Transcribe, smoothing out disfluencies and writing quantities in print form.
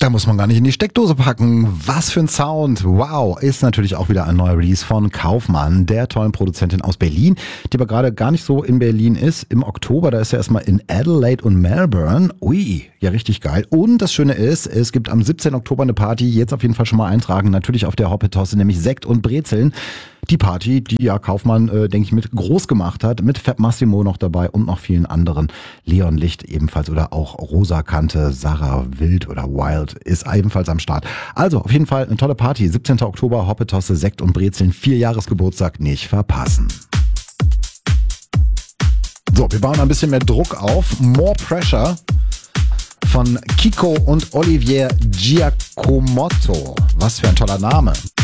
Da muss man gar nicht in die Steckdose packen. Was für ein Sound. Wow. Ist natürlich auch wieder ein neuer Release von Kaufmann, der tollen Produzentin aus Berlin, die aber gerade gar nicht so in Berlin ist. Im Oktober, da ist er erstmal in Adelaide und Melbourne. Ui, ja richtig geil. Und das Schöne ist, es gibt am 17. Oktober eine Party, jetzt auf jeden Fall schon mal eintragen, natürlich auf der Hoppetosse, nämlich Sekt und Brezeln. Die Party, die ja Kaufmann, denke ich, mit groß gemacht hat, mit Fab Massimo noch dabei und noch vielen anderen. Leon Licht ebenfalls oder auch Rosa Kante, Sarah Wild oder Wild ist ebenfalls am Start. Also auf jeden Fall eine tolle Party. 17. Oktober, Hoppetosse, Sekt und Brezeln, 4-Jahres-Geburtstag, nicht verpassen. So, wir bauen ein bisschen mehr Druck auf. More Pressure von Kiko und Olivier Giacomotto. Was für ein toller Name.